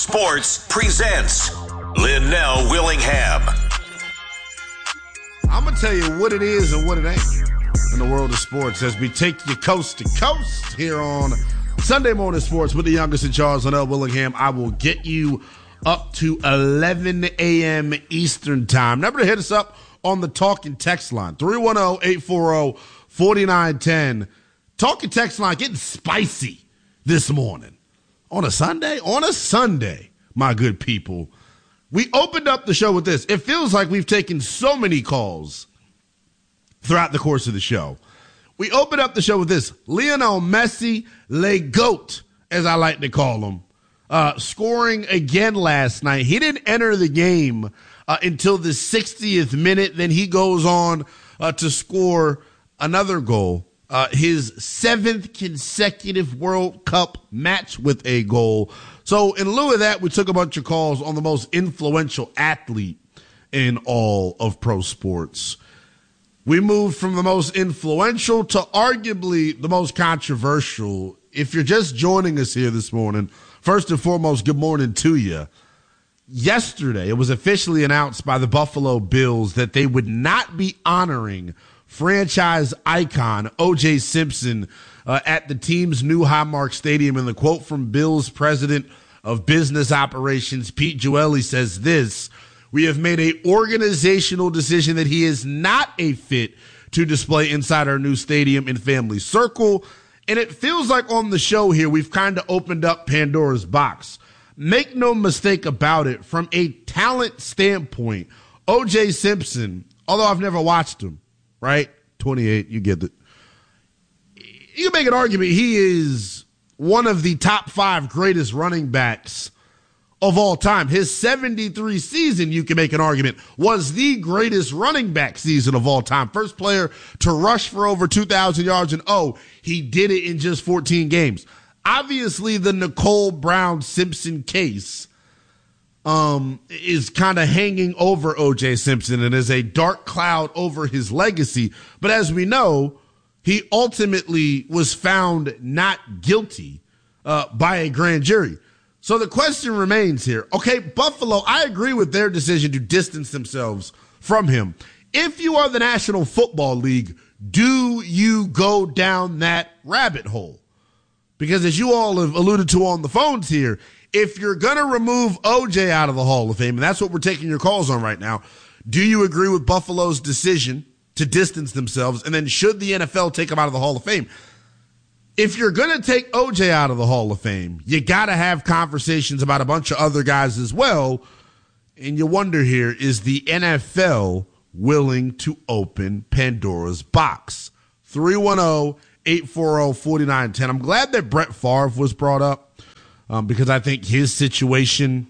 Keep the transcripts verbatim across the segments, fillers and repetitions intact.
Sports presents Linnell Willingham. I'm going to tell you what it is and what it ain't in the world of sports as we take you coast to coast here on Sunday Morning Sports with the youngest in Charles, Linnell Willingham. I will get you up to eleven a.m. Eastern time. Remember to hit us up on the talking text line, three one zero, eight four zero, four nine one zero. Talking text line getting spicy this morning. On a Sunday? On a Sunday, my good people. We opened up the show with this. It feels like we've taken so many calls throughout the course of the show. We opened up the show with this. Lionel Messi, Le GOAT, as I like to call him, uh, scoring again last night. He didn't enter the game uh, until the sixtieth minute. Then he goes on uh, to score another goal. Uh, his seventh consecutive World Cup match with a goal. So in lieu of that, we took a bunch of calls on the most influential athlete in all of pro sports. We moved from the most influential to arguably the most controversial. If you're just joining us here this morning, first and foremost, good morning to you. Yesterday, it was officially announced by the Buffalo Bills that they would not be honoring franchise icon O J Simpson uh, at the team's new Highmark Stadium. And the quote from Bills president of business operations, Pete Jueli, says this: "We have made a organizational decision that he is not a fit to display inside our new stadium and family circle." And it feels like on the show here, we've kind of opened up Pandora's box. Make no mistake about it, from a talent standpoint, O J Simpson, although I've never watched him, right? twenty-eight, you get it. You can make an argument he is one of the top five greatest running backs of all time. His seventy-three season, you can make an argument, was the greatest running back season of all time. First player to rush for over two thousand yards, and oh, he did it in just fourteen games. Obviously, the Nicole Brown Simpson case um, is kind of hanging over O J Simpson and is a dark cloud over his legacy. But as we know, he ultimately was found not guilty uh, by a grand jury. So the question remains here. Okay, Buffalo, I agree with their decision to distance themselves from him. If you are the National Football League, do you go down that rabbit hole? Because as you all have alluded to on the phones here, if you're going to remove O J out of the Hall of Fame, and that's what we're taking your calls on right now, do you agree with Buffalo's decision to distance themselves? And then should the N F L take him out of the Hall of Fame? If you're going to take O J out of the Hall of Fame, you got to have conversations about a bunch of other guys as well. And you wonder here, is the N F L willing to open Pandora's box? three one zero, eight four zero, four nine one zero. I'm glad that Brett Favre was brought up um, because I think his situation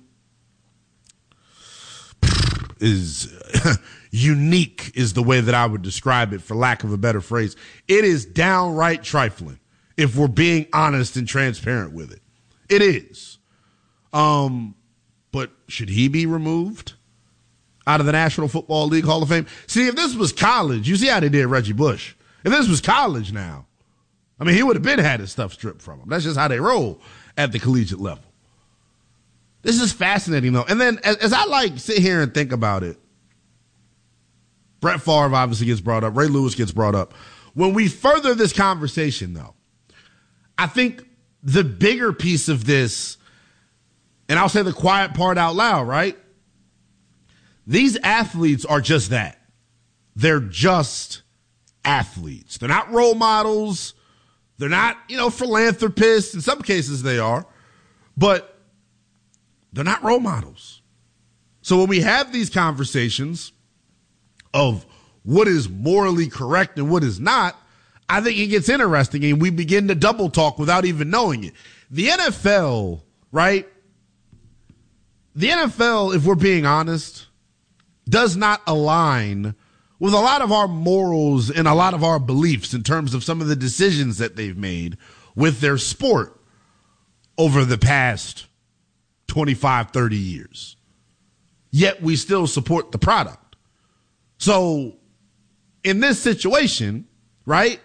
is unique is the way that I would describe it, for lack of a better phrase. It is downright trifling, if we're being honest and transparent with it. It is. Um, but should he be removed out of the National Football League Hall of Fame? See, if this was college, you see how they did Reggie Bush. If this was college now, I mean, he would have been had his stuff stripped from him. That's just how they roll at the collegiate level. This is fascinating, though. And then as, as I like sit here and think about it, Brett Favre obviously gets brought up. Ray Lewis gets brought up. When we further this conversation, though, I think the bigger piece of this, and I'll say the quiet part out loud, right? These athletes are just that. They're just athletes. They're not role models. They're not, you know, philanthropists. In some cases they are, but they're not role models. So when we have these conversations of what is morally correct and what is not, I think it gets interesting and we begin to double talk without even knowing it. The N F L, right? The N F L, if we're being honest, does not align with a lot of our morals and a lot of our beliefs in terms of some of the decisions that they've made with their sport over the past twenty-five, thirty years. Yet we still support the product. So in this situation, right,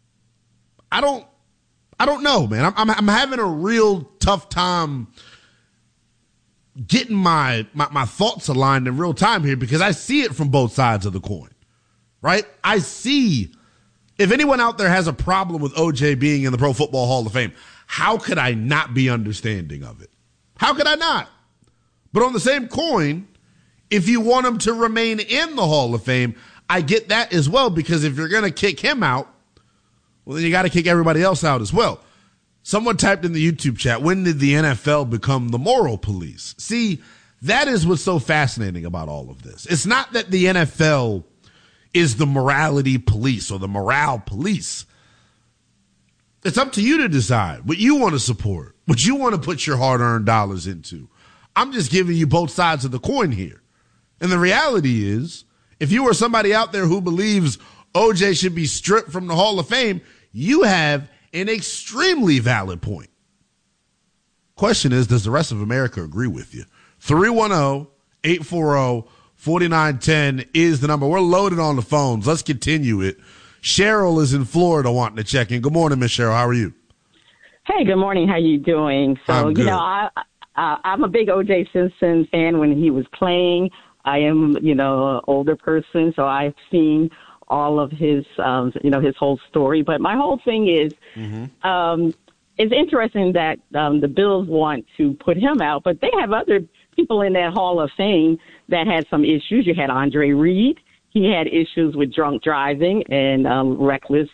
I don't, I don't know, man. I'm, I'm, I'm having a real tough time getting my, my, my thoughts aligned in real time here because I see it from both sides of the coin, right? I see if anyone out there has a problem with O J being in the Pro Football Hall of Fame, how could I not be understanding of it? How could I not? But on the same coin, if you want him to remain in the Hall of Fame, I get that as well, because if you're going to kick him out, well, then you got to kick everybody else out as well. Someone typed in the YouTube chat, when did the N F L become the moral police? See, that is what's so fascinating about all of this. It's not that the N F L is the morality police or the morale police. It's up to you to decide what you want to support, what you want to put your hard-earned dollars into. I'm just giving you both sides of the coin here. And the reality is, if you are somebody out there who believes O J should be stripped from the Hall of Fame, you have an extremely valid point. Question is, does the rest of America agree with you? three one zero, eight four zero, four nine one zero is the number. We're loaded on the phones. Let's continue it. Cheryl is in Florida wanting to check in. Good morning, Miss Cheryl. How are you? Hey, good morning. How you doing? So, I'm good. you know, I, I, I'm a big O J Simpson fan when he was playing. I am, you know, an older person, so I've seen all of his, um, you know, his whole story. But my whole thing is, mm-hmm. um, it's interesting that um, the Bills want to put him out, but they have other people in that Hall of Fame that had some issues. You had Andre Reed. He had issues with drunk driving and um, reckless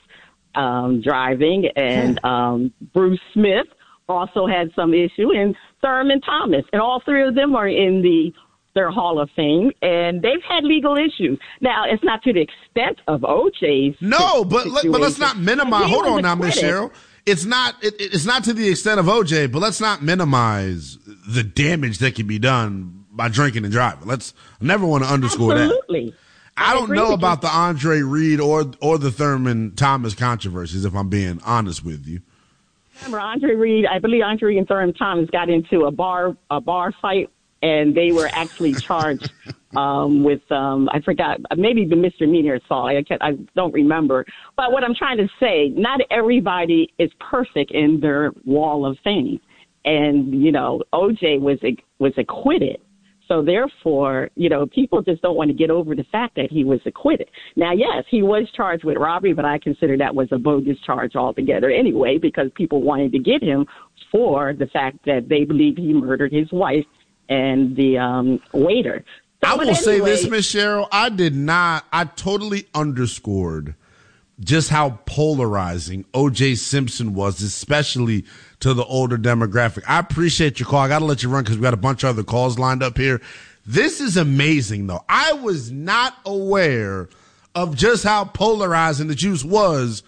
um, driving. And um, Bruce Smith also had some issue, and Thurman Thomas. And all three of them are in the their Hall of Fame, and they've had legal issues. Now, it's not to the extent of O J's. No, but let, but let's not minimize. Hold on now, Miss Cheryl. It's not it, it's not to the extent of O J, but let's not minimize the damage that can be done by drinking and driving. Let's I never want to underscore Absolutely. that. I, I don't know about you. the Andre Reed or or the Thurman Thomas controversies, if I'm being honest with you. Remember, Andre Reed, I believe Andre Reed and Thurman Thomas got into a bar a bar fight, and they were actually charged um, with, um, I forgot, maybe the misdemeanor assault. I, I don't remember. But what I'm trying to say, not everybody is perfect in their wall of fame. And, you know, O J was was acquitted. So therefore, you know, people just don't want to get over the fact that he was acquitted. Now, yes, he was charged with robbery, but I consider that was a bogus charge altogether anyway, because people wanted to get him for the fact that they believe he murdered his wife and the um, waiter. So, I will anyway, say this, Miss Cheryl, I did not, I totally underscored just how polarizing O J Simpson was, especially to the older demographic. I appreciate your call. I got to let you run because we got a bunch of other calls lined up here. This is amazing, though. I was not aware of just how polarizing the juice was.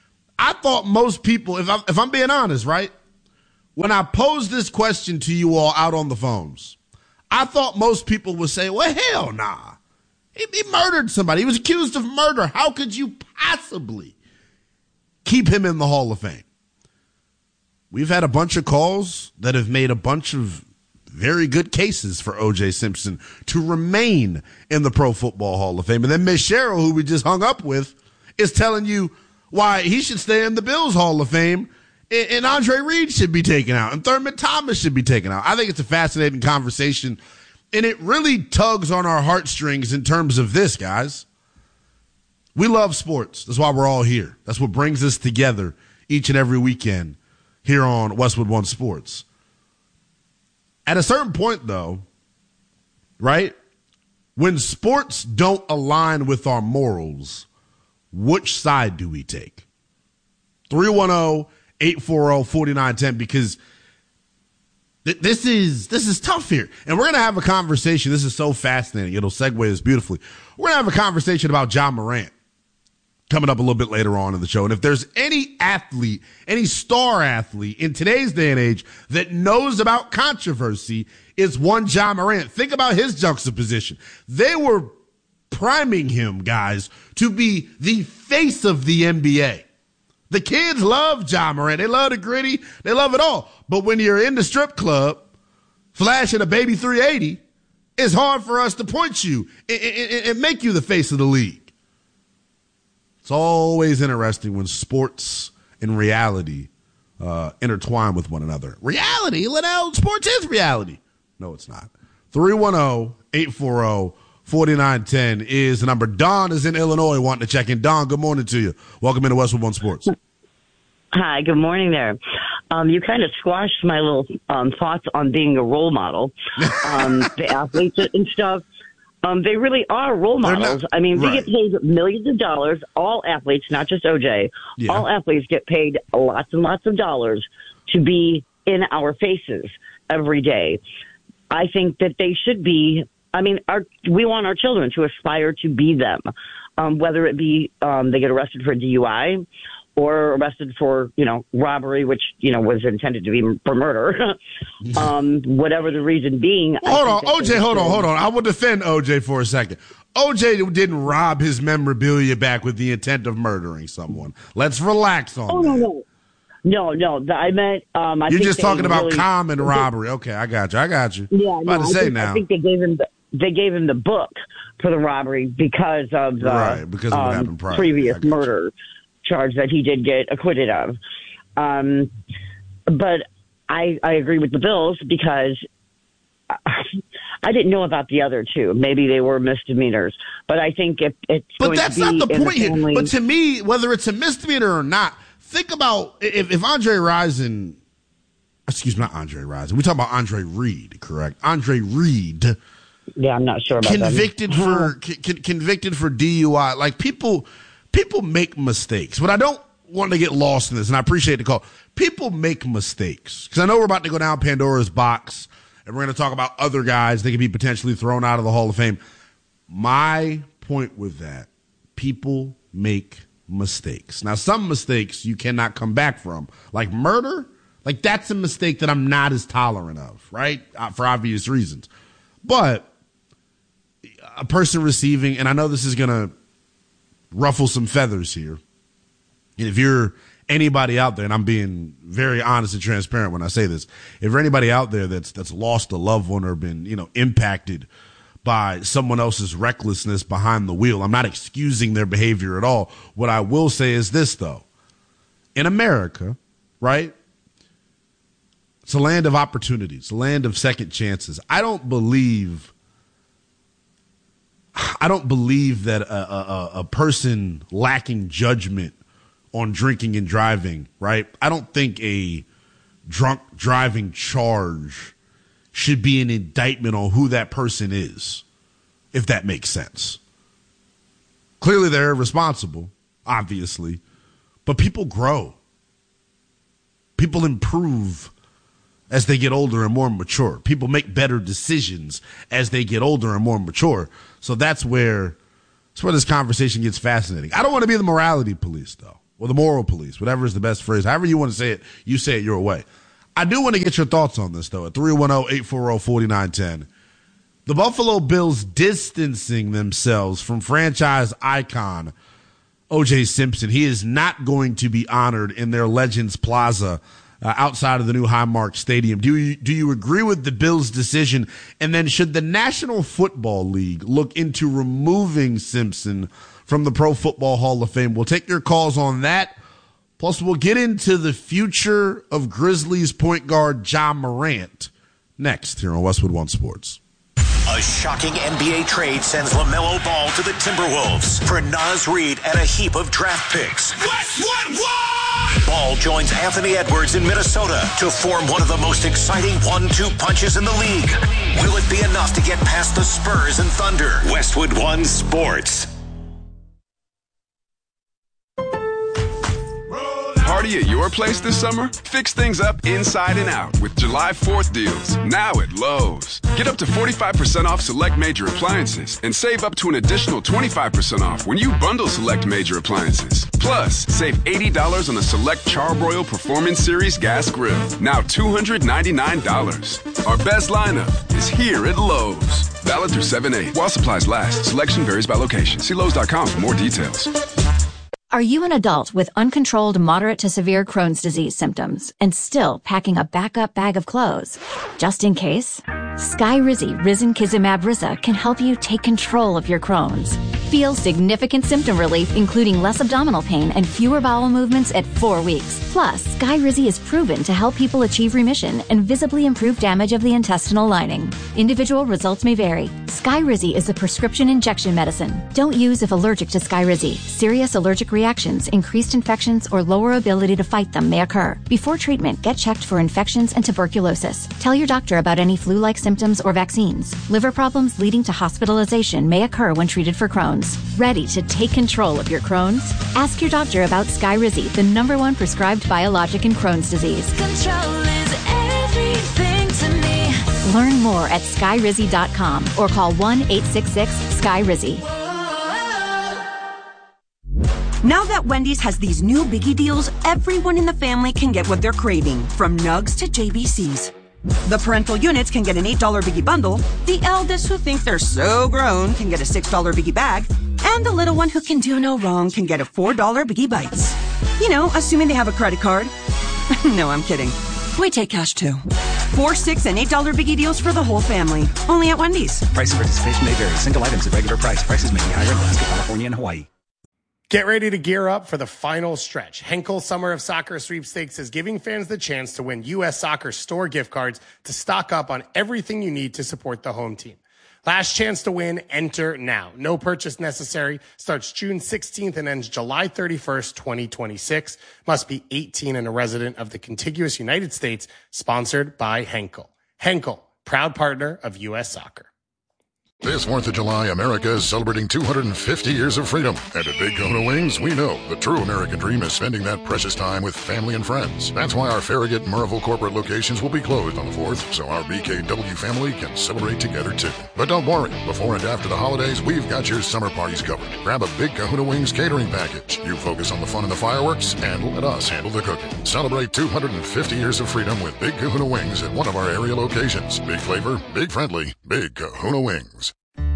I thought most people, if, I, if I'm being honest, right, when I posed this question to you all out on the phones, I thought most people would say, well, hell nah. He, he murdered somebody. He was accused of murder. How could you possibly keep him in the Hall of Fame? We've had a bunch of calls that have made a bunch of very good cases for O J Simpson to remain in the Pro Football Hall of Fame. And then Miss Cheryl, who we just hung up with, is telling you why he should stay in the Bills Hall of Fame and, and Andre Reed should be taken out and Thurman Thomas should be taken out. I think it's a fascinating conversation. And it really tugs on our heartstrings in terms of this, guys. We love sports. That's why we're all here. That's what brings us together each and every weekend here on Westwood One Sports. At a certain point, though, right, when sports don't align with our morals, which side do we take? three one zero, eight four zero, four nine one zero, because This is this is tough here. And we're going to have a conversation. This is so fascinating. It'll segue us beautifully. We're going to have a conversation about Ja Morant coming up a little bit later on in the show. And if there's any athlete, any star athlete in today's day and age that knows about controversy, it's one Ja Morant. Think about his juxtaposition. They were priming him, guys, to be the face of the N B A. The kids love Ja Morant. They love the gritty. They love it all. But when you're in the strip club flashing a baby three eighty, it's hard for us to point you and, and, and make you the face of the league. It's always interesting when sports and reality uh, intertwine with one another. Reality, Liddell, sports is reality. No, it's not. three one zero, eight four zero, four nine one zero is the number. Don is in Illinois wanting to check in. Don, good morning to you. Welcome into Westwood One Sports. Hi, good morning there. Um, you kind of squashed my little um, thoughts on being a role model. Um, the athletes and stuff, um, they really are role models. Not, I mean, right. we get paid millions of dollars. All athletes, not just O J, yeah. all athletes get paid lots and lots of dollars to be in our faces every day. I think that they should be, I mean, our, we want our children to aspire to be them, um, whether it be um, they get arrested for D U I or arrested for, you know, robbery, which, you know, was intended to be for murder. um, whatever the reason being. Hold on, O J, hold on, hold on. I will defend O J for a second. O J didn't rob his memorabilia back with the intent of murdering someone. Let's relax on oh, that. No, no. No, no. I meant. Um, I You're think just talking about really, common robbery. Okay, I got you. I got you. Yeah, about no, to say I think, now. I think they gave him the, they gave him the book for the robbery because of the right, because of what um, happened prior. previous murder charge that he did get acquitted of. Um, but I I agree with the Bills because I didn't know about the other two. Maybe they were misdemeanors, but I think if it's but going that's to be not the in point the family, here. But to me, whether it's a misdemeanor or not, think about if, if Andre Rison, excuse me, not Andre Rison. We talk about Andre Reed, correct? Andre Reed. Yeah, I'm not sure about convicted that. for con- convicted for D U I. Like people, people make mistakes. But I don't want to get lost in this, and I appreciate the call. People make mistakes because I know we're about to go down Pandora's box, and we're going to talk about other guys that could be potentially thrown out of the Hall of Fame. My point with that, people make mistakes. Now, some mistakes you cannot come back from, like murder. Like that's a mistake that I'm not as tolerant of, right? Uh, for obvious reasons. But a person receiving, and I know this is going to ruffle some feathers here. And if you're anybody out there, and I'm being very honest and transparent when I say this, if you're anybody out there that's that's lost a loved one or been, you know, impacted by someone else's recklessness behind the wheel, I'm not excusing their behavior at all. What I will say is this, though. In America, right, it's a land of opportunities, a land of second chances. I don't believe I don't believe that a, a, a person lacking judgment on drinking and driving, right? I don't think a drunk driving charge should be an indictment on who that person is, if that makes sense. Clearly they're irresponsible, obviously, but people grow. People improve as they get older and more mature. People make better decisions as they get older and more mature. So that's where, that's where this conversation gets fascinating. I don't want to be the morality police, though, or the moral police, whatever is the best phrase. However you want to say it, you say it your way. I do want to get your thoughts on this, though, at three one zero, eight four zero, four nine one zero. The Buffalo Bills distancing themselves from franchise icon O J Simpson. He is not going to be honored in their Legends Plaza Uh, outside of the new Highmark Stadium. Do you, do you agree with the Bills' decision? And then should the National Football League look into removing Simpson from the Pro Football Hall of Fame? We'll take your calls on that. Plus, we'll get into the future of Grizzlies point guard Ja Morant next here on Westwood One Sports. A shocking N B A trade sends LaMelo Ball to the Timberwolves for Naz Reid and a heap of draft picks. Westwood One! Ball joins Anthony Edwards in Minnesota to form one of the most exciting one two punches in the league. Will it be enough to get past the Spurs and Thunder? Westwood One Sports. Party at your place this summer? Fix things up inside and out with July fourth deals, now at Lowe's. Get up to forty-five percent off select major appliances and save up to an additional twenty-five percent off when you bundle select major appliances. Plus, save eighty dollars on a select Charbroil Performance Series gas grill, now two hundred ninety-nine dollars. Our best lineup is here at Lowe's. Valid through seven eight while supplies last. Selection varies by location. See Lowe's dot com for more details. Are you an adult with uncontrolled moderate to severe Crohn's disease symptoms and still packing a backup bag of clothes? Just in case, Skyrizi Risankizumab Riza can help you take control of your Crohn's. Feel significant symptom relief, including less abdominal pain and fewer bowel movements at four weeks. Plus, Skyrizi is proven to help people achieve remission and visibly improve damage of the intestinal lining. Individual results may vary. Skyrizi is a prescription injection medicine. Don't use if allergic to Skyrizi. Serious allergic reactions, increased infections, or lower ability to fight them may occur. Before treatment, get checked for infections and tuberculosis. Tell your doctor about any flu-like symptoms or vaccines. Liver problems leading to hospitalization may occur when treated for Crohn's. Ready to take control of your Crohn's? Ask your doctor about Skyrizi, the number one prescribed biologic in Crohn's disease. Control is everything to me. Learn more at skyrizi dot com or call one eight six six sky rizi. Now that Wendy's has these new biggie deals, everyone in the family can get what they're craving, from nugs to J B Cs. The parental units can get an eight dollar biggie bundle, the eldest who think they're so grown can get a six dollar biggie bag, and the little one who can do no wrong can get a four dollar biggie bites. You know, assuming they have a credit card. No, I'm kidding. We take cash too. Four, six, and eight dollar biggie deals for the whole family. Only at Wendy's. Price and participation may vary. Single items at regular price. Prices may be higher in Alaska, California, and Hawaii. Get ready to gear up for the final stretch. Henkel Summer of Soccer Sweepstakes is giving fans the chance to win U S Soccer store gift cards to stock up on everything you need to support the home team. Last chance to win, enter now. No purchase necessary. Starts June sixteenth and ends July thirty-first, twenty twenty-six. Must be eighteen and a resident of the contiguous United States. Sponsored by Henkel. Henkel, proud partner of U S Soccer. This fourth of July, America is celebrating two hundred fifty years of freedom. And at Big Kahuna Wings, we know the true American dream is spending that precious time with family and friends. That's why our Farragut and Murrayville corporate locations will be closed on the fourth, so our B K W family can celebrate together too. But don't worry, before and after the holidays, we've got your summer parties covered. Grab a Big Kahuna Wings catering package. You focus on the fun and the fireworks, and let us handle the cooking. Celebrate two hundred fifty years of freedom with Big Kahuna Wings at one of our area locations. Big flavor, big friendly, Big Kahuna Wings.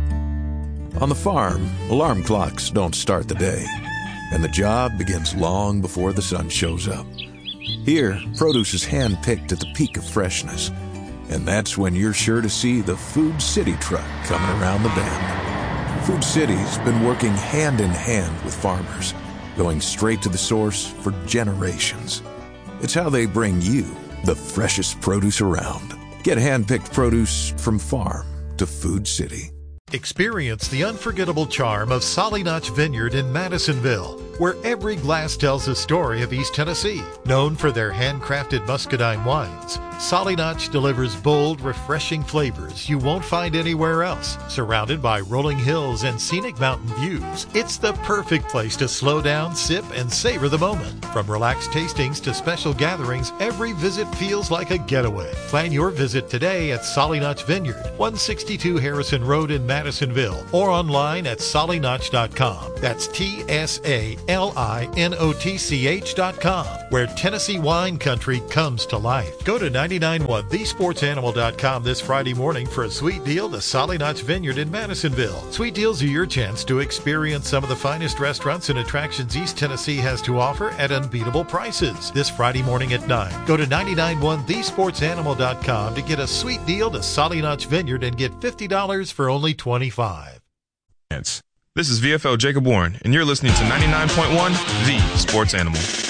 On the farm, alarm clocks don't start the day, and the job begins long before the sun shows up. Here, produce is hand-picked at the peak of freshness, and that's when you're sure to see the Food City truck coming around the bend. Food City's been working hand-in-hand with farmers, going straight to the source for generations. It's how they bring you the freshest produce around. Get hand-picked produce from farm to Food City. Experience the unforgettable charm of Solly Notch Vineyard in Madisonville, where every glass tells a story of East Tennessee. Known for their handcrafted muscadine wines, Solly Notch delivers bold, refreshing flavors you won't find anywhere else. Surrounded by rolling hills and scenic mountain views, it's the perfect place to slow down, sip, and savor the moment. From relaxed tastings to special gatherings, every visit feels like a getaway. Plan your visit today at Solly Notch Vineyard, one sixty-two Harrison Road in Madisonville, or online at solly notch dot com. That's T S A L I N O T C H dot com, where Tennessee wine country comes to life. Go to ninety-nine point one the sports animal dot com this Friday morning for a sweet deal to Solly Notch Vineyard in Madisonville. Sweet deals are your chance to experience some of the finest restaurants and attractions East Tennessee has to offer at unbeatable prices. This Friday morning at nine, go to ninety-nine point one the sports animal dot com to get a sweet deal to Solly Notch Vineyard and get fifty dollars for only twenty-five dollars. This is V F L Jacob Warren, and you're listening to ninety-nine point one The Sports Animal.